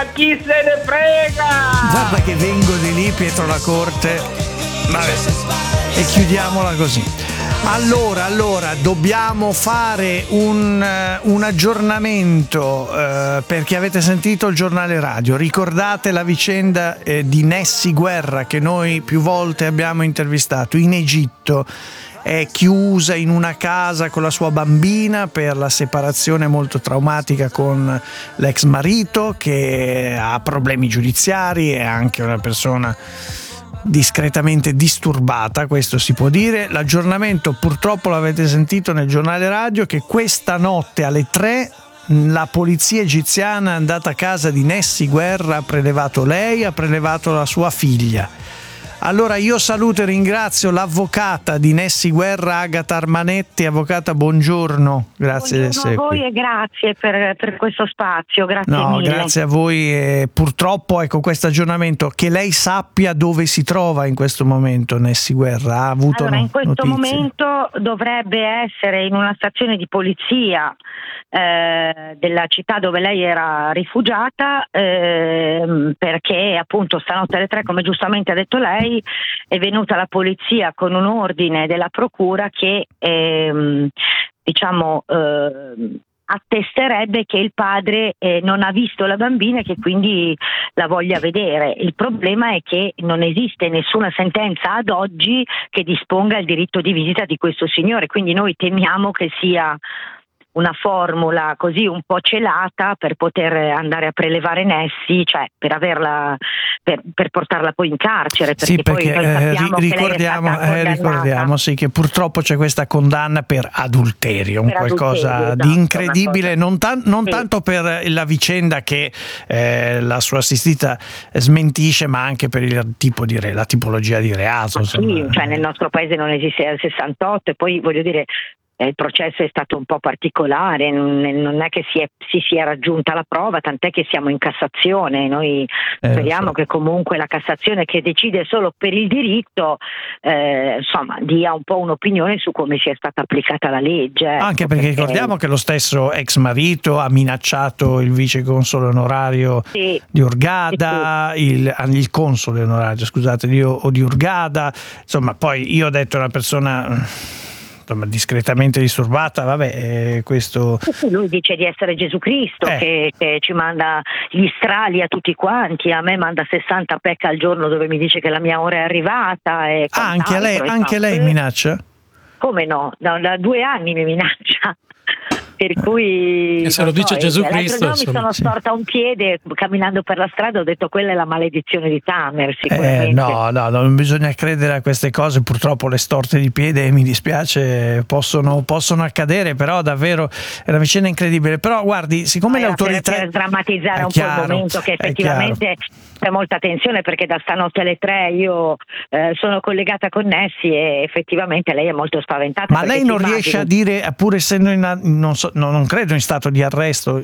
Ma chi se ne frega? Guarda che vengo di lì, Pietro La Corte. Vabbè. E chiudiamola così. Allora dobbiamo fare un aggiornamento perché avete sentito il giornale radio. Ricordate la vicenda di Nessi Guerra, che noi più volte abbiamo intervistato in Egitto. È chiusa in una casa con la sua bambina per la separazione molto traumatica con l'ex marito, che ha problemi giudiziari, è anche una persona discretamente disturbata, questo si può dire. L'aggiornamento purtroppo l'avete sentito nel giornale radio, che questa notte alle 3 la polizia egiziana è andata a casa di Nessi Guerra, ha prelevato lei, ha prelevato la sua figlia. Allora io saluto e ringrazio l'avvocata di Nessi Guerra, Agata Armanetti. Avvocata, buongiorno, grazie di essere qui. Buongiorno a voi e grazie per questo spazio, grazie mille. Grazie a voi. Purtroppo, ecco, questo aggiornamento, che lei sappia dove si trova in questo momento Nessi Guerra, ha avuto in questo notizie? momento dovrebbe essere in una stazione di polizia della città dove lei era rifugiata, perché appunto stanotte alle 3, come giustamente ha detto lei, è venuta la polizia con un ordine della procura che attesterebbe che il padre non ha visto la bambina e che quindi la voglia vedere. Il problema è che non esiste nessuna sentenza ad oggi che disponga il diritto di visita di questo signore, quindi noi temiamo che sia una formula così un po' celata per poter andare a prelevare Nessi, cioè per averla, per portarla poi in carcere, perché, sì, perché poi sappiamo ricordiamo sì, che purtroppo c'è questa condanna per adulterio, per qualcosa adulterio, di incredibile, non sì. tanto per la vicenda che la sua assistita smentisce, ma anche per il tipo di la tipologia di reato. Sì, cioè nel nostro paese non esiste dal 68 e poi voglio dire il processo è stato un po' particolare, non è che si sia raggiunta la prova, tant'è che siamo in Cassazione. Noi speriamo che comunque la Cassazione, che decide solo per il diritto, dia un po' un'opinione su come sia stata applicata la legge. Anche perché ricordiamo che lo stesso ex marito ha minacciato il viceconsole onorario di Hurghada, il console onorario, scusate, di Hurghada. Insomma, poi io ho detto una persona discretamente disturbata, questo. Lui dice di essere Gesù Cristo, che ci manda gli strali a tutti quanti, a me manda 60 pecche al giorno dove mi dice che la mia ora è arrivata. E anche lei minaccia? Come no? Da 2 anni mi minaccia. Per cui se lo dice Gesù Cristo, mi sono storta un piede camminando per la strada, ho detto quella è la maledizione di Tamer, sicuramente. No, non bisogna credere a queste cose, purtroppo le storte di piede, mi dispiace, possono accadere, però davvero è una vicenda incredibile. Però guardi, siccome le autorità, per drammatizzare un po' il momento, che effettivamente c'è molta tensione, perché da stanotte alle 3 io sono collegata con Nessi e effettivamente lei è molto spaventata. Ma lei non riesce a dire, pur essendo non credo in stato di arresto,